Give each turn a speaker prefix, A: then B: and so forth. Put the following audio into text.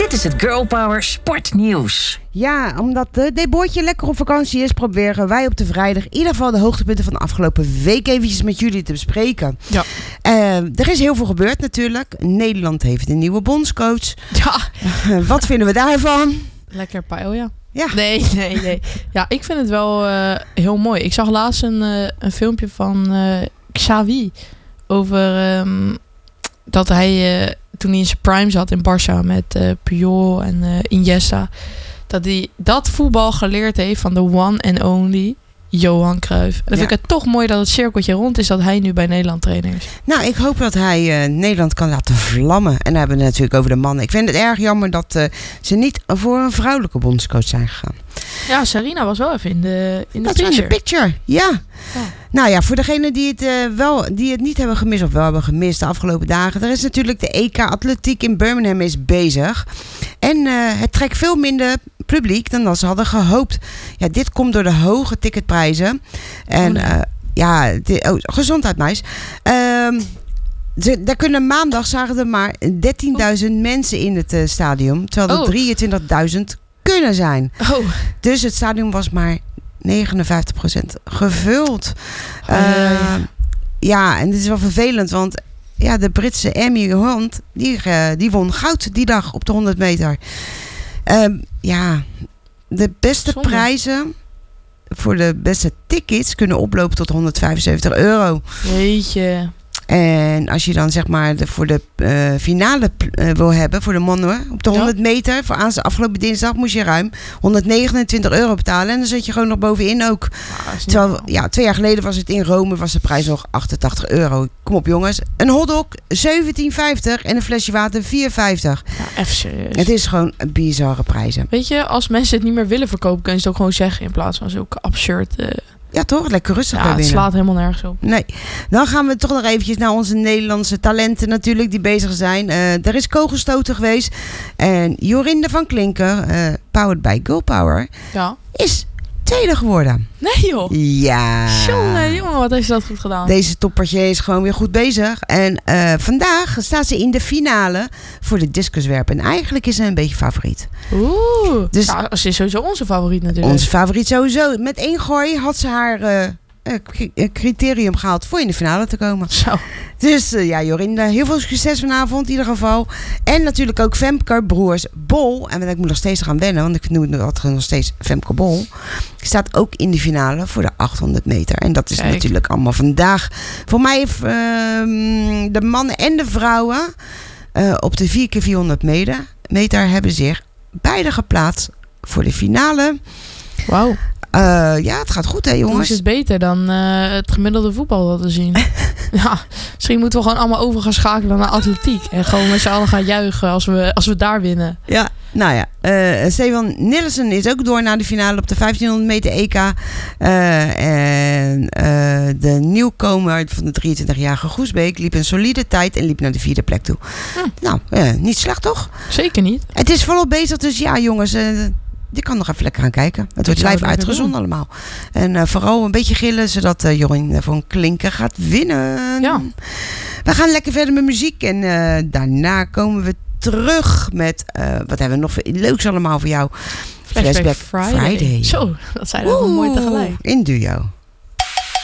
A: Dit is het Girl Power Sportnieuws.
B: Ja, omdat Debootje lekker op vakantie is, proberen wij op de vrijdag in ieder geval de hoogtepunten van de afgelopen week eventjes met jullie te bespreken.
C: Ja.
B: Er is heel veel gebeurd natuurlijk. Nederland heeft een nieuwe bondscoach.
C: Ja.
B: Wat vinden we daarvan?
C: Lekker pijl, ja.
B: Ja.
C: Nee. Ja, ik vind het wel heel mooi. Ik zag laatst een filmpje van Xavi over dat hij toen hij in zijn prime zat in Barça met Puyol en Iniesta, dat hij dat voetbal geleerd heeft van de one and only Johan Cruijff. En dan vind ik het toch mooi dat het cirkeltje rond is dat hij nu bij Nederland trainer is.
B: Nou, ik hoop dat hij Nederland kan laten vlammen. En dan hebben we het natuurlijk over de mannen. Ik vind het erg jammer dat ze niet voor een vrouwelijke bondscoach zijn gegaan.
C: Ja, Sarina was wel even in de
B: picture. Ja. Nou ja, voor degenen die het niet hebben gemist of wel hebben gemist de afgelopen dagen. Er is natuurlijk de EK Atletiek in Birmingham is bezig. En het trekt veel minder publiek dan dat ze hadden gehoopt. Ja, dit komt door de hoge ticketprijzen. En gezondheid, meis. Daar kunnen maandag zagen er maar 13.000 mensen in het stadion. Terwijl er 23.000 kunnen zijn. Dus het stadion was maar 59% gevuld. Ja, en dit is wel vervelend, want ja, de Britse Amy Hunt, die won goud die dag op de 100 meter. De beste prijzen voor de beste tickets kunnen oplopen tot €175.
C: Jeetje.
B: En als je dan zeg maar voor de finale wil hebben, voor de mannen op de 100 meter, voor afgelopen dinsdag moest je ruim €129 betalen. En dan zit je gewoon nog bovenin ook. Terwijl, 2 jaar geleden was het in Rome, was de prijs nog €88. Kom op jongens. Een hotdog €17,50 en een flesje water €4,50.
C: Ja, even serieus.
B: Het is gewoon bizarre prijzen.
C: Weet je, als mensen het niet meer willen verkopen, kun je het ook gewoon zeggen in plaats van zulke absurd.
B: Ja, toch? Lekker rustig bij
C: het
B: winnen.
C: slaat helemaal nergens op.
B: Nee. Dan gaan we toch nog eventjes naar onze Nederlandse talenten natuurlijk die bezig zijn. Er is kogelstoten geweest. En Jorinde van Klinken, powered by Girl Power, is tweede geworden.
C: Nee joh.
B: Ja.
C: Jongen, wat heeft ze dat goed gedaan.
B: Deze toppertje is gewoon weer goed bezig. En vandaag staat ze in de finale voor de discuswerpen. En eigenlijk is ze een beetje favoriet.
C: Oeh.
B: Dus,
C: ze is sowieso onze favoriet natuurlijk.
B: Onze favoriet sowieso. Met 1 gooi had ze haar criterium gehaald voor in de finale te komen.
C: Zo.
B: Dus Jorinde, heel veel succes vanavond in ieder geval. En natuurlijk ook Femke Broers Bol. En ik moet nog steeds gaan wennen, want ik noem het altijd nog steeds Femke Bol. Staat ook in de finale voor de 800 meter. En dat is natuurlijk allemaal vandaag. Voor mij de mannen en de vrouwen op de 4x400 meter hebben zich beide geplaatst voor de finale.
C: Wauw.
B: Het gaat goed hè jongens.
C: Is het beter dan het gemiddelde voetbal dat we zien. Ja, misschien moeten we gewoon allemaal over gaan schakelen naar atletiek. En gewoon met z'n allen gaan juichen als we daar winnen.
B: Ja, nou ja. Stefan Nilsen is ook door naar de finale op de 1500 meter EK. De nieuwkomer van de 23-jarige Goesbeek liep een solide tijd en liep naar de 4e plek toe. Nou, niet slecht toch?
C: Zeker niet.
B: Het is volop bezig, dus ja jongens... Je kan nog even lekker gaan kijken. Het wordt live uitgezonden allemaal. En vooral een beetje gillen, zodat Jorien van Klinken gaat winnen.
C: Ja.
B: We gaan lekker verder met muziek. En daarna komen we terug met... wat hebben we nog leuks allemaal voor jou?
C: Flashback Friday. Zo, dat zijn we wel mooi tegelijk.
B: In duo.